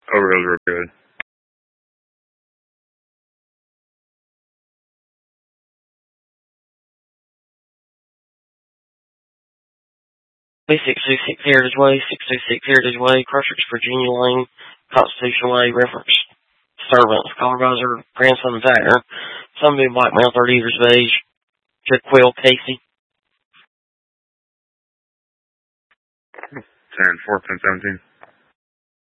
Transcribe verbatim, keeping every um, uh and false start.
Overhill's real good. six two six Heritage Way, six two six Heritage Way, Crushers, Virginia Lane, Constitution Way, reference servants, colorizer, grandson of Dagger, Sunbeam Blackmail, thirty years of age, Jack Quill, Casey. ten, four, ten, seventeen.